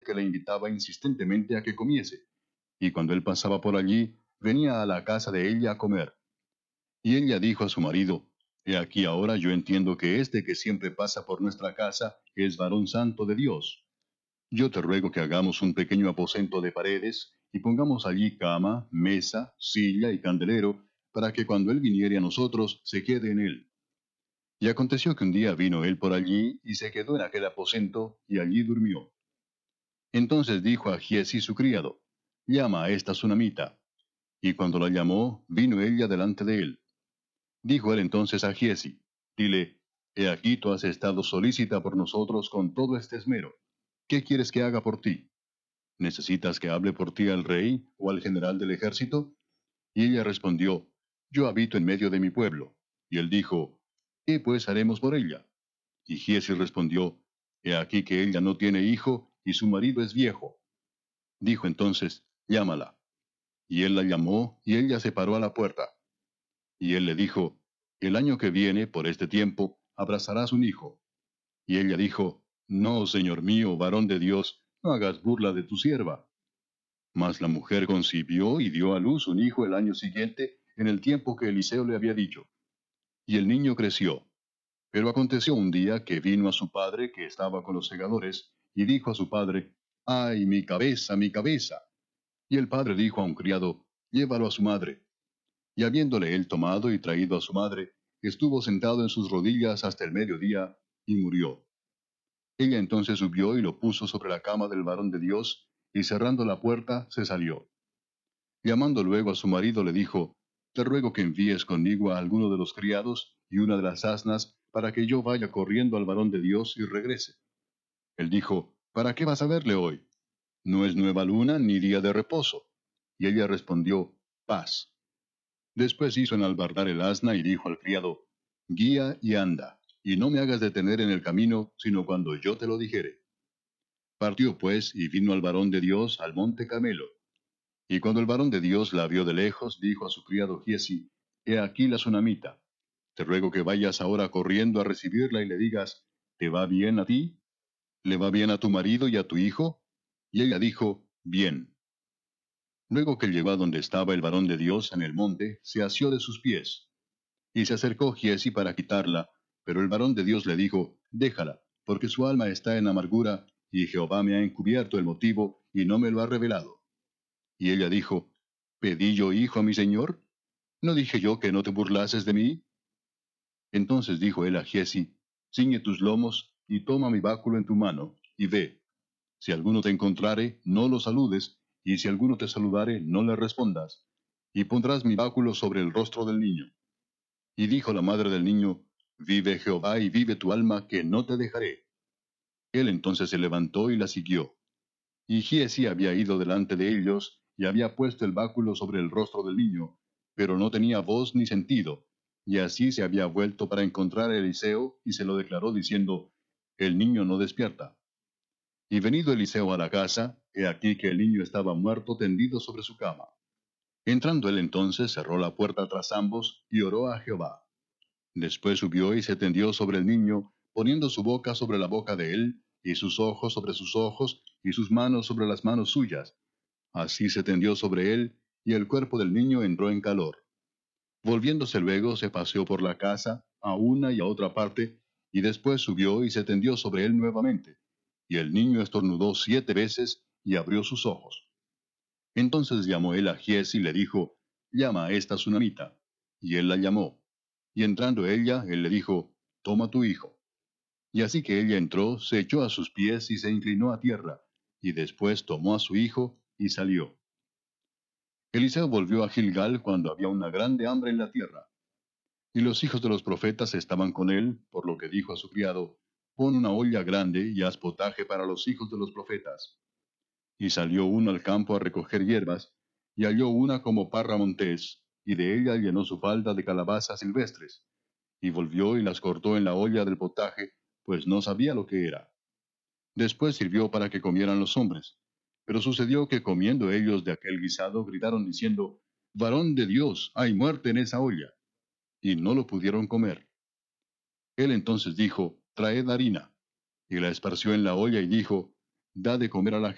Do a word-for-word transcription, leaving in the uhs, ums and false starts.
que le invitaba insistentemente a que comiese, y cuando él pasaba por allí, venía a la casa de ella a comer. Y ella dijo a su marido, He aquí ahora yo entiendo que este que siempre pasa por nuestra casa es varón santo de Dios. Yo te ruego que hagamos un pequeño aposento de paredes, y pongamos allí cama, mesa, silla y candelero, para que cuando él viniere a nosotros se quede en él. Y aconteció que un día vino él por allí, y se quedó en aquel aposento, y allí durmió. Entonces dijo a Giezi su criado, Llama a esta sunamita. Y cuando la llamó, vino ella delante de él. Dijo él entonces a Giezi, Dile, He aquí tú has estado solícita por nosotros con todo este esmero. ¿Qué quieres que haga por ti? ¿Necesitas que hable por ti al rey o al general del ejército? Y ella respondió, Yo habito en medio de mi pueblo. Y él dijo, ¿Qué pues haremos por ella? Y Giezi respondió, He aquí que ella no tiene hijo, y su marido es viejo. Dijo entonces, Llámala. Y él la llamó, y ella se paró a la puerta. Y él le dijo, El año que viene, por este tiempo, abrazarás un hijo. Y ella dijo, No, señor mío, varón de Dios, no hagas burla de tu sierva. Mas la mujer concibió y dio a luz un hijo el año siguiente, en el tiempo que Eliseo le había dicho. Y el niño creció. Pero aconteció un día que vino a su padre, que estaba con los segadores, y dijo a su padre, Ay, mi cabeza, mi cabeza. Y el padre dijo a un criado, Llévalo a su madre. Y habiéndole él tomado y traído a su madre, estuvo sentado en sus rodillas hasta el mediodía, y murió. Ella entonces subió y lo puso sobre la cama del varón de Dios, y cerrando la puerta, se salió. Llamando luego a su marido, le dijo, Te ruego que envíes conmigo a alguno de los criados y una de las asnas, para que yo vaya corriendo al varón de Dios y regrese. Él dijo, ¿Para qué vas a verle hoy? No es nueva luna ni día de reposo. Y ella respondió, Paz. Después hizo enalbardar el asna y dijo al criado, Guía y anda, y no me hagas detener en el camino, sino cuando yo te lo dijere. Partió pues y vino al varón de Dios al monte Carmelo. Y cuando el varón de Dios la vio de lejos, dijo a su criado Giezi, He aquí la sunamita. Te ruego que vayas ahora corriendo a recibirla y le digas, ¿Te va bien a ti? ¿Le va bien a tu marido y a tu hijo? Y ella dijo, Bien. Luego que llegó a donde estaba el varón de Dios en el monte, se asió de sus pies. Y se acercó Giezi para quitarla, pero el varón de Dios le dijo, Déjala, porque su alma está en amargura, y Jehová me ha encubierto el motivo, y no me lo ha revelado. Y ella dijo, ¿Pedí yo hijo a mi señor? ¿No dije yo que no te burlases de mí? Entonces dijo él a Giezi, Ciñe tus lomos, y toma mi báculo en tu mano, y ve. Si alguno te encontrare, no lo saludes, y si alguno te saludare, no le respondas. Y pondrás mi báculo sobre el rostro del niño. Y dijo la madre del niño, Vive Jehová y vive tu alma, que no te dejaré. Él entonces se levantó y la siguió. Y Giezi había ido delante de ellos, y había puesto el báculo sobre el rostro del niño, pero no tenía voz ni sentido. Y así se había vuelto para encontrar a Eliseo, y se lo declaró diciendo, El niño no despierta. Y venido Eliseo a la casa, he aquí que el niño estaba muerto tendido sobre su cama. Entrando él entonces, cerró la puerta tras ambos, y oró a Jehová. Después subió y se tendió sobre el niño, poniendo su boca sobre la boca de él, y sus ojos sobre sus ojos, y sus manos sobre las manos suyas. Así se tendió sobre él, y el cuerpo del niño entró en calor. Volviéndose luego, se paseó por la casa, a una y a otra parte, y después subió y se tendió sobre él nuevamente. Y el niño estornudó siete veces, y abrió sus ojos. Entonces llamó él a Giezi y le dijo, Llama a esta sunamita. Y él la llamó. Y entrando ella, él le dijo, Toma tu hijo. Y así que ella entró, se echó a sus pies y se inclinó a tierra, y después tomó a su hijo, y salió. Eliseo volvió a Gilgal cuando había una grande hambre en la tierra. Y los hijos de los profetas estaban con él, por lo que dijo a su criado, Pon una olla grande y haz potaje para los hijos de los profetas. Y salió uno al campo a recoger hierbas, y halló una como parra montés, y de ella llenó su falda de calabazas silvestres. Y volvió y las cortó en la olla del potaje, pues no sabía lo que era. Después sirvió para que comieran los hombres. Pero sucedió que comiendo ellos de aquel guisado, gritaron diciendo, Varón de Dios, hay muerte en esa olla. Y no lo pudieron comer. Él entonces dijo, Traed harina. Y la esparció en la olla y dijo, Da de comer a la